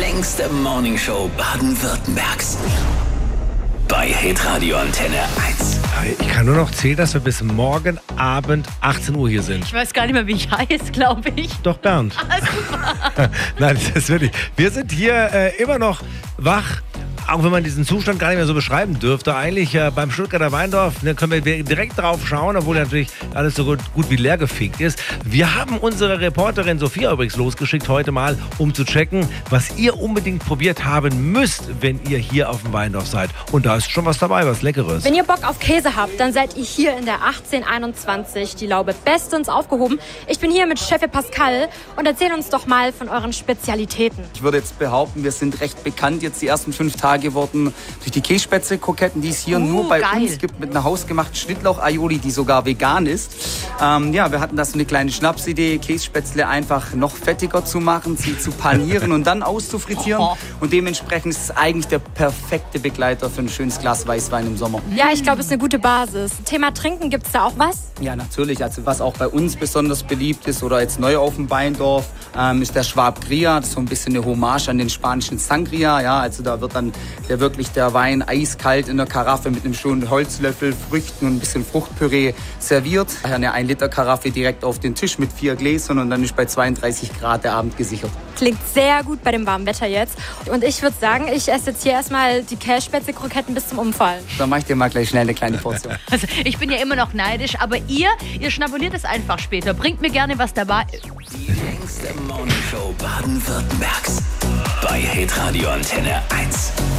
längste Morningshow Baden-Württembergs. Bei Hitradio Antenne 1. Ich kann nur noch zählen, dass wir bis morgen Abend 18 Uhr hier sind. Ich weiß gar nicht mehr, wie ich heiße, glaube ich. Doch, Bernd. Nein, das ist wirklich. Wir sind hier immer noch wach. Auch wenn man diesen Zustand gar nicht mehr so beschreiben dürfte. Eigentlich beim Stuttgarter Weindorf können wir direkt drauf schauen, obwohl natürlich alles so gut wie leer gefegt ist. Wir haben unsere Reporterin Sophia übrigens losgeschickt heute mal, um zu checken, was ihr unbedingt probiert haben müsst, wenn ihr hier auf dem Weindorf seid. Und da ist schon was dabei, was Leckeres. Wenn ihr Bock auf Käse habt, dann seid ihr hier in der 1821, die Laube, bestens aufgehoben. Ich bin hier mit Chefin Pascal und erzähl uns doch mal von euren Spezialitäten. Ich würde jetzt behaupten, wir sind recht bekannt jetzt die ersten 5 Tage geworden durch die Kässpätzle-Kroketten, die es hier nur bei uns gibt, mit einer hausgemachten Schnittlauch-Aioli, die sogar vegan ist. Wir hatten da so eine kleine Schnapsidee, Kässpätzle einfach noch fettiger zu machen, sie zu panieren und dann auszufrittieren. Und dementsprechend ist es eigentlich der perfekte Begleiter für ein schönes Glas Weißwein im Sommer. Ja, ich glaube, es ist eine gute Basis. Thema Trinken, gibt's da auch was? Ja, natürlich. Also was auch bei uns besonders beliebt ist oder jetzt neu auf dem Weindorf, ist der Schwab Gria. Das ist so ein bisschen eine Hommage an den spanischen Sangria. Ja, also da wird dann der Wein eiskalt in der Karaffe mit einem schönen Holzlöffel, Früchten und ein bisschen Fruchtpüree serviert. Eine 1-Liter-Karaffe direkt auf den Tisch mit 4 Gläsern und dann ist bei 32 Grad der Abend gesichert. Klingt sehr gut bei dem warmen Wetter jetzt. Und ich würde sagen, ich esse jetzt hier erstmal die Kässpätzle-Kroketten bis zum Umfallen. Dann mache ich dir mal gleich schnell eine kleine Portion. Also ich bin ja immer noch neidisch, aber ihr schnabuliert es einfach später. Bringt mir gerne was dabei. Die längste Morningshow Baden-Württembergs. Bei Hitradio Antenne 1.